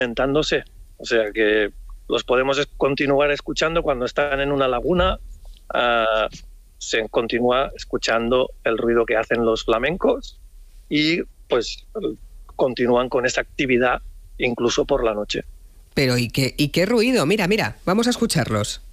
alimentándose. O sea que los podemos continuar escuchando cuando están en una laguna. Se continúa escuchando el ruido que hacen los flamencos y pues continúan con esa actividad incluso por la noche. Pero ¿y qué ruido? Mira, vamos a escucharlos.